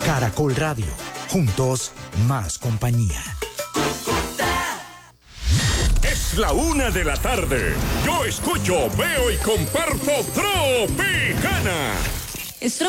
Caracol Radio. Juntos, más compañía. Es la 1:00 PM. Yo escucho, veo y comparto Tropicana.